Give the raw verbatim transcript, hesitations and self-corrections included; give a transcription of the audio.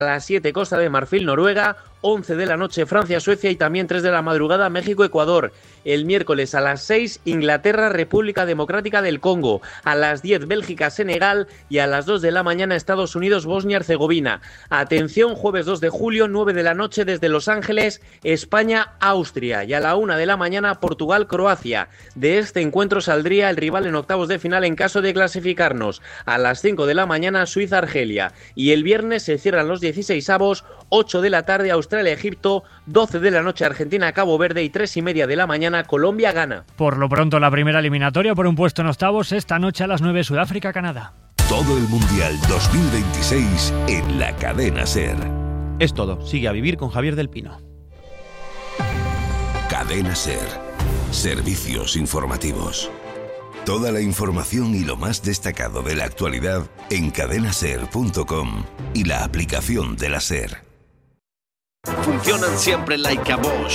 A las siete Costa de Marfil, Noruega, once de la noche Francia, Suecia y también tres de la madrugada México, Ecuador. El miércoles a las seis Inglaterra, República Democrática del Congo. A las diez Bélgica, Senegal y a las dos de la mañana Estados Unidos, Bosnia y Herzegovina. Atención, jueves dos de julio, nueve de la noche desde Los Ángeles, España, Austria. Y a la una de la mañana Portugal, Croacia. De este encuentro saldría el rival en octavos de final en caso de clasificarnos. A las cinco de la mañana Suiza, Argelia. Y el viernes se cierran los dieciseisavos, ocho de la tarde Australia, Egipto, doce de la noche Argentina, Cabo Verde y tres y media de la mañana Colombia, Ghana. Por lo pronto la primera eliminatoria por un puesto en octavos esta noche a las nueve Sudáfrica, Canadá. Todo el Mundial dos mil veintiséis en la cadena SER. Es todo, sigue a vivir con Javier del Pino. Cadena SER. Servicios informativos. Toda la información y lo más destacado de la actualidad en cadena ser punto com y la aplicación de la SER. Funcionan siempre like a Bosch.